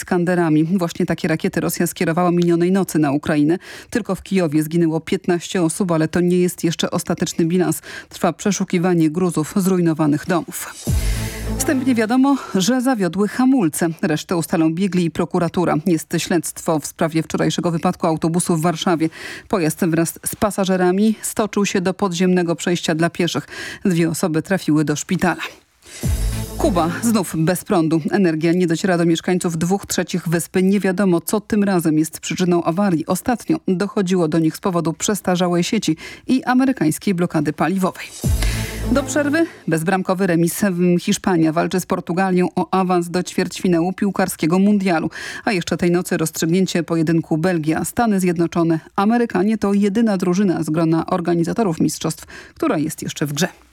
Iskanderami. Właśnie takie rakiety Rosja skierowała minionej nocy na Ukrainę. Tylko w Kijowie zginęło 15 osób, ale to nie jest jeszcze ostateczny bilans. Trwa przeszukiwanie gruzów zrujnowanych domów. Wstępnie wiadomo, że zawiodły hamulce. Resztę ustalą biegli i prokuratura. Jest śledztwo w sprawie wczorajszego wypadku autobusu w Warszawie. Pojazd wraz z pasażerami stoczył się do podziemnego przejścia dla pieszych. 2 osoby trafiły do szpitala. Kuba znów bez prądu. Energia nie dociera do mieszkańców 2/3 wyspy. Nie wiadomo, co tym razem jest przyczyną awarii. Ostatnio dochodziło do nich z powodu przestarzałej sieci i amerykańskiej blokady paliwowej. Do przerwy bezbramkowy remis. Hiszpania walczy z Portugalią o awans do ćwierćfinału piłkarskiego mundialu. A jeszcze tej nocy rozstrzygnięcie pojedynku Belgia, Stany Zjednoczone. Amerykanie to jedyna drużyna z grona organizatorów mistrzostw, która jest jeszcze w grze.